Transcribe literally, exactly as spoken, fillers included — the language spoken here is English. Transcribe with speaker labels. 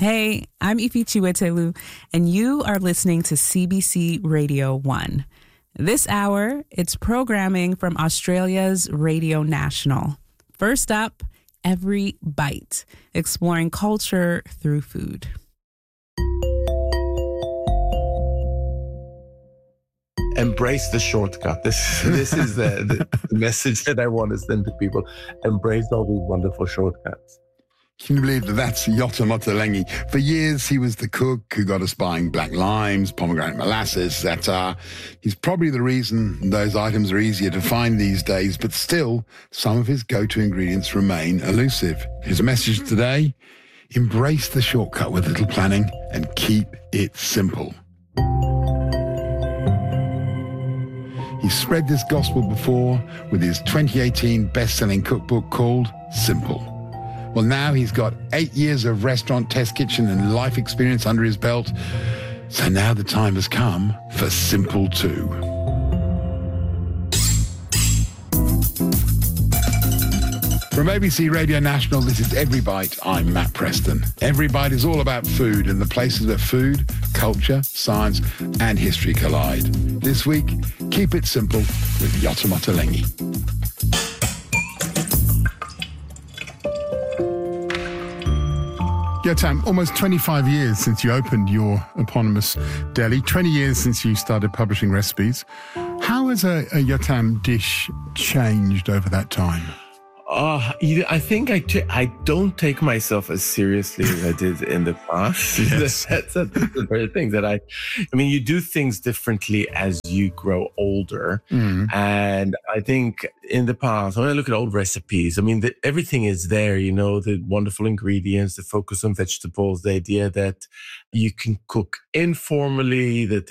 Speaker 1: Hey, I'm Ifi Chiwetelu, and you are listening to C B C Radio one. This hour, it's programming from Australia's Radio National. First up, Every Bite, exploring culture through food.
Speaker 2: Embrace the shortcut. This this is the, the message that I want to send to people. Embrace all these wonderful shortcuts.
Speaker 3: Can you believe that that's Yotam Ottolenghi? For years, he was the cook who got us buying black limes, pomegranate molasses, za'atar. He's probably the reason those items are easier to find these days, but still, some of his go-to ingredients remain elusive. His message today, embrace the shortcut with little planning and keep it simple. He's spread this gospel before with his twenty eighteen best-selling cookbook called Simple. Well, now he's got eight years of restaurant, test kitchen and life experience under his belt. So now the time has come for Simple two. From A B C Radio National, this is Every Bite. I'm Matt Preston. Every Bite is all about food and the places where food, culture, science and history collide. This week, keep it simple with Yotam Ottolenghi.
Speaker 4: Yotam, almost twenty-five years since you opened your eponymous deli, twenty years since you started publishing recipes. How has a, a Yotam dish changed over that time?
Speaker 2: Oh, you, I think I, t- I don't take myself as seriously as I did in the past.
Speaker 4: Yes.
Speaker 2: that's, that's the very thing that I, I mean, you do things differently as you grow older.
Speaker 4: Mm.
Speaker 2: And I think in the past, when I look at old recipes, I mean, the, everything is there, you know, the wonderful ingredients, the focus on vegetables, the idea that you can cook informally, that